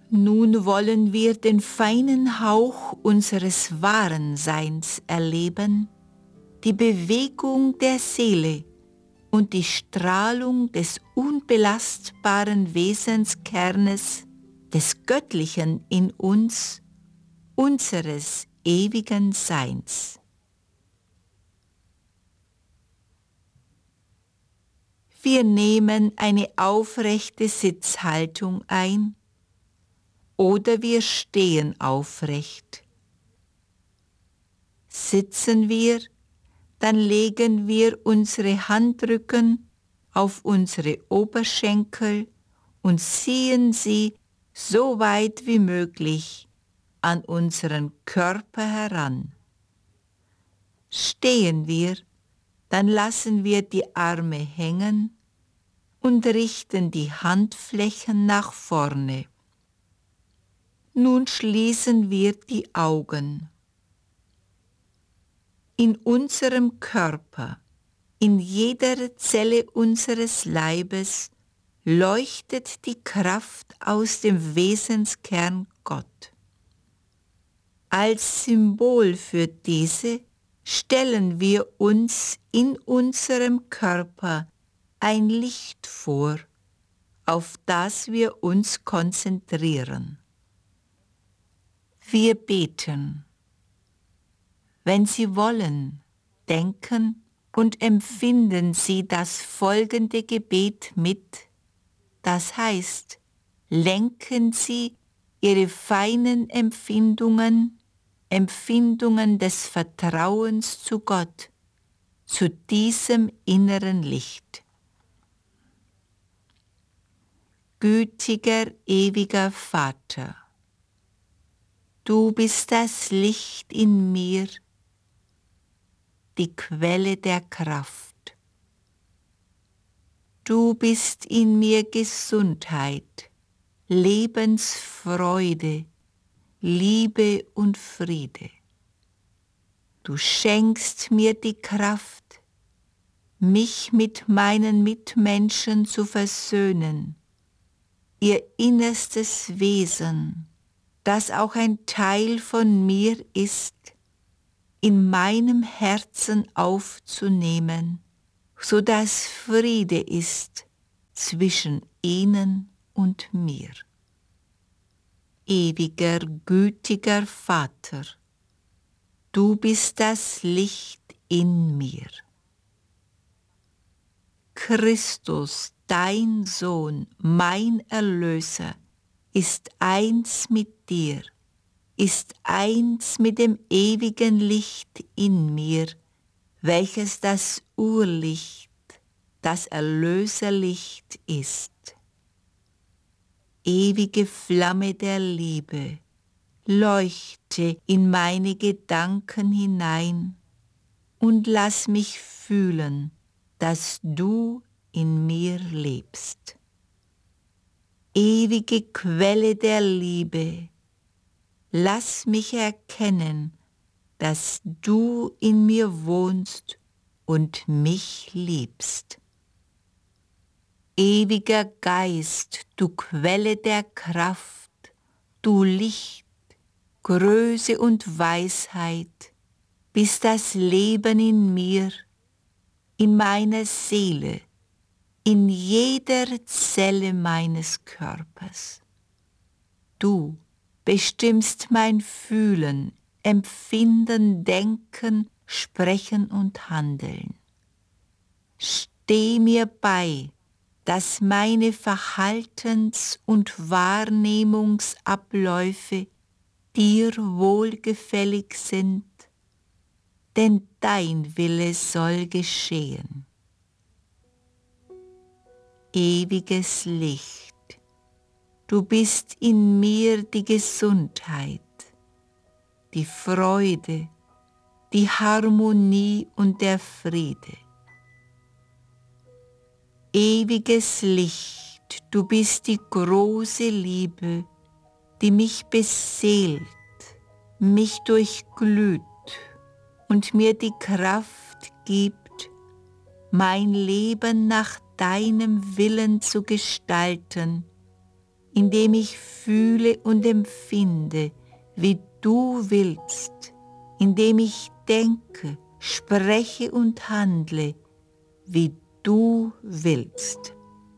Nun wollen wir den feinen Hauch unseres wahren Seins erleben, die Bewegung der Seele und die Strahlung des unbelastbaren Wesenskernes des Göttlichen in uns, unseres ewigen Seins. Wir nehmen eine aufrechte Sitzhaltung ein oder wir stehen aufrecht. Sitzen wir, dann legen wir unsere Handrücken auf unsere Oberschenkel und ziehen sie so weit wie möglich an unseren Körper heran. Stehen wir, dann lassen wir die Arme hängen und richten die Handflächen nach vorne. Nun schließen wir die Augen. In unserem Körper, in jeder Zelle unseres Leibes, leuchtet die Kraft aus dem Wesenskern Gott. Als Symbol für diese stellen wir uns in unserem Körper ein Licht vor, auf das wir uns konzentrieren. Wir beten. Wenn Sie wollen, denken und empfinden Sie das folgende Gebet mit. Das heißt, lenken Sie Ihre feinen Empfindungen des Vertrauens zu Gott, zu diesem inneren Licht. Gütiger, ewiger Vater, du bist das Licht in mir, die Quelle der Kraft. Du bist in mir Gesundheit, Lebensfreude, Liebe und Friede. Du schenkst mir die Kraft, mich mit meinen Mitmenschen zu versöhnen, ihr innerstes Wesen, das auch ein Teil von mir ist, in meinem Herzen aufzunehmen, so dass Friede ist zwischen ihnen und mir. Ewiger, gütiger Vater, du bist das Licht in mir. Christus, dein Sohn, mein Erlöser, ist eins mit dir, ist eins mit dem ewigen Licht in mir, welches das Urlicht, das Erlöserlicht ist. Ewige Flamme der Liebe, leuchte in meine Gedanken hinein und lass mich fühlen, dass du in mir lebst. Ewige Quelle der Liebe, lass mich erkennen, dass du in mir wohnst und mich liebst. Ewiger Geist, du Quelle der Kraft, du Licht, Größe und Weisheit, bist das Leben in mir, in meiner Seele, in jeder Zelle meines Körpers. Du bestimmst mein Fühlen, Empfinden, Denken, Sprechen und Handeln. Steh mir bei, dass meine Verhaltens- und Wahrnehmungsabläufe dir wohlgefällig sind, denn dein Wille soll geschehen. Ewiges Licht, du bist in mir die Gesundheit, die Freude, die Harmonie und der Friede. Ewiges Licht, du bist die große Liebe, die mich beseelt, mich durchglüht und mir die Kraft gibt, mein Leben nach deinem Willen zu gestalten, indem ich fühle und empfinde, wie du willst, indem ich denke, spreche und handle, wie du willst.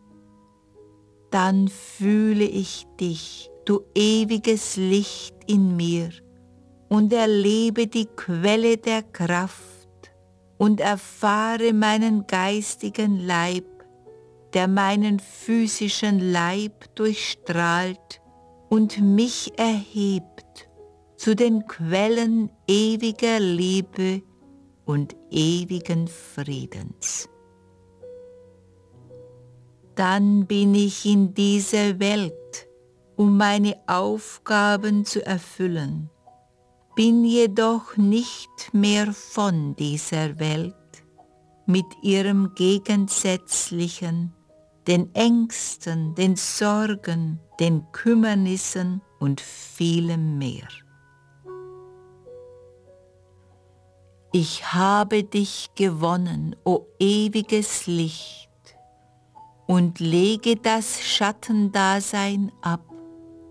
Dann fühle ich dich, du ewiges Licht in mir, und erlebe die Quelle der Kraft und erfahre meinen geistigen Leib, der meinen physischen Leib durchstrahlt und mich erhebt zu den Quellen ewiger Liebe und ewigen Friedens. Dann bin ich in dieser Welt, um meine Aufgaben zu erfüllen, bin jedoch nicht mehr von dieser Welt mit ihrem Gegensätzlichen, den Ängsten, den Sorgen, den Kümmernissen und vielem mehr. Ich habe dich gewonnen, o ewiges Licht, und lege das Schattendasein ab,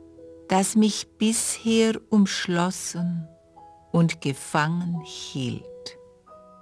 das mich bisher umschlossen und gefangen hielt.